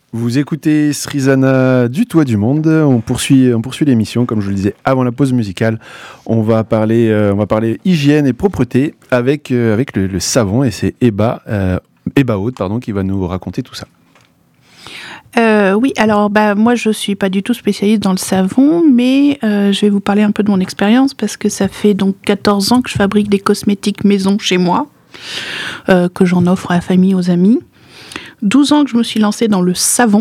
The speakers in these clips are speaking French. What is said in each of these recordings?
Vous écoutez Srizana du Toit du Monde. On poursuit l'émission, comme je vous le disais avant la pause musicale. On va parler hygiène et propreté avec le savon, et c'est Eba Haute, qui va nous raconter tout ça. Oui, alors moi je suis pas du tout spécialiste dans le savon, mais je vais vous parler un peu de mon expérience parce que ça fait donc 14 ans que je fabrique des cosmétiques maison chez moi, que j'en offre à la famille, aux amis. 12 ans que je me suis lancée dans le savon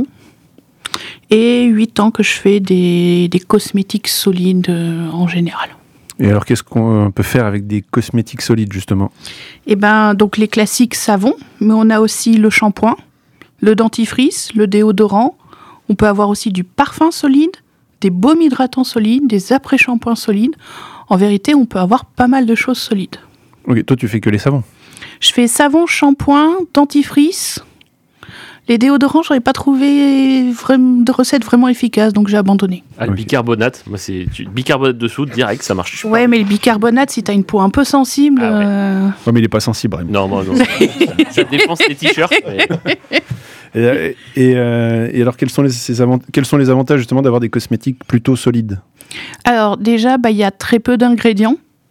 et 8 ans que je fais des cosmétiques solides en général. Et alors, qu'est-ce qu'on peut faire avec des cosmétiques solides, justement ? Donc les classiques savons, mais on a aussi le shampoing, le dentifrice, le déodorant. On peut avoir aussi du parfum solide, des baumes hydratants solides, des après-shampoings solides. En vérité, on peut avoir pas mal de choses solides. Ok, toi, tu fais que les savons ? Je fais savon, shampoing, dentifrice. Les déodorants, je n'avais pas trouvé de recette vraiment efficace, donc j'ai abandonné. Le bicarbonate, moi c'est bicarbonate de soude direct, ça marche. Ouais, mais le bicarbonate, si tu as une peau un peu sensible. Ouais, mais il n'est pas sensible, Brahim. Non. Ça défonce les t-shirts. Mais... Et alors, quels sont les avantages justement d'avoir des cosmétiques plutôt solides ? Alors déjà, il y a très peu d'ingrédients.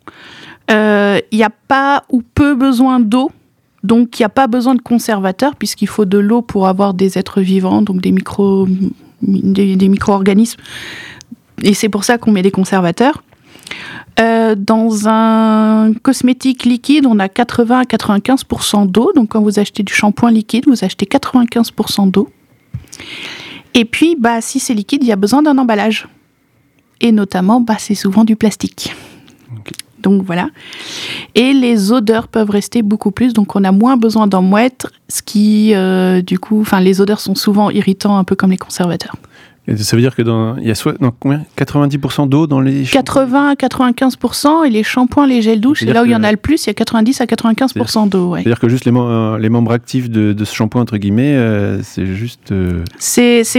Il n'y a pas ou peu besoin d'eau. Donc, il n'y a pas besoin de conservateur puisqu'il faut de l'eau pour avoir des êtres vivants, donc des micro-organismes. Et c'est pour ça qu'on met des conservateurs. Dans un cosmétique liquide, on a 80 à 95% d'eau. Donc, quand vous achetez du shampoing liquide, vous achetez 95% d'eau. Et puis, si c'est liquide, il y a besoin d'un emballage. Et notamment, c'est souvent du plastique. Okay. Donc voilà. Et les odeurs peuvent rester beaucoup plus, donc on a moins besoin d'en mettre, ce qui, les odeurs sont souvent irritants, un peu comme les conservateurs. Et ça veut dire que il y a combien 90% d'eau dans les 80 à 95%, et les shampoings, les gels douche, c'est là où il y en a le plus, il y a 90 à 95% d'eau. Ouais. C'est-à-dire que juste les membres actifs de ce shampoing, entre guillemets, c'est juste... C'est